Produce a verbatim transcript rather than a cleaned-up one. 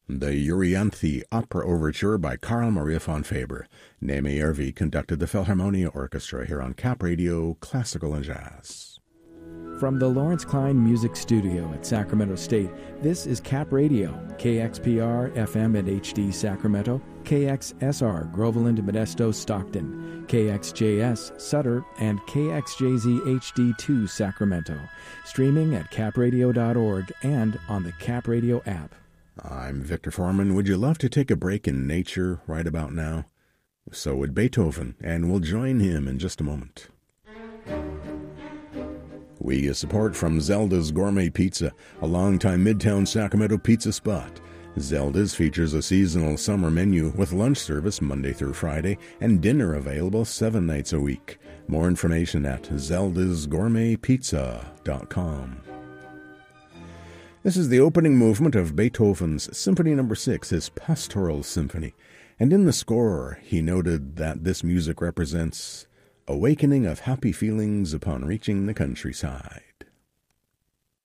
The Euryanthe Opera Overture by Carl Maria von Faber. Neme Järvi conducted the Philharmonia Orchestra here on Cap Radio, Classical and Jazz. From the Lawrence Klein Music Studio at Sacramento State, this is Cap Radio, K X P R F M and H D Sacramento, K X S R Groveland, Modesto, Stockton, K X J S Sutter, and K X J Z H D two Sacramento. Streaming at cap radio dot org and on the Cap Radio app. I'm Victor Foreman. Would you love to take a break in nature right about now? So would Beethoven, and we'll join him in just a moment. We get support from Zelda's Gourmet Pizza, a longtime Midtown Sacramento pizza spot. Zelda's features a seasonal summer menu with lunch service Monday through Friday and dinner available seven nights a week. More information at zeldas gourmet pizza dot com. This is the opening movement of Beethoven's Symphony Number six, his Pastoral Symphony. And in the score, he noted that this music represents awakening of happy feelings upon reaching the countryside.